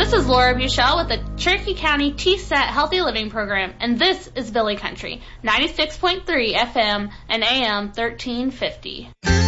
This is Laura Buchel with the Cherokee County TSET Healthy Living Program, and this is Billy Country, 96.3 FM and AM 1350.